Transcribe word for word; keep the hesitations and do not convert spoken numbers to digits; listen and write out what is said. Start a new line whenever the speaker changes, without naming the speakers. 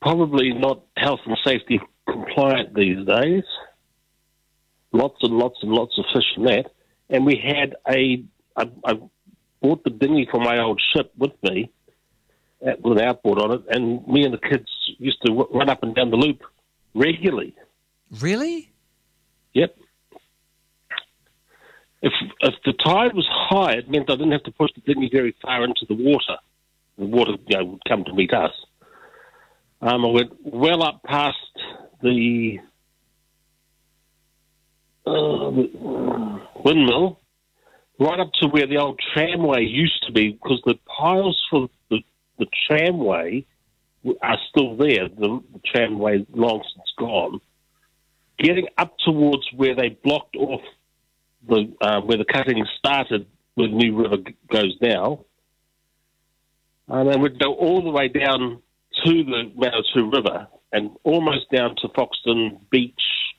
probably not health and safety compliant these days. Lots and lots and lots of fish in that. And we had a, I, I bought the dinghy for my old ship with me, with an outboard on it, and me and the kids used to w- run up and down the loop regularly.
Really?
Yep. If if the tide was high, it meant I didn't have to push the dinghy very far into the water. The water, you know, would come to meet us. Um, I went well up past the uh, windmill, right up to where the old tramway used to be, because the piles for the, the tramway are still there. The, the tramway long since gone. Getting up towards where they blocked off the uh, where the cutting started, where the new river g- goes now, and then we'd go all the way down to the Manawatu River and almost down to Foxton Beach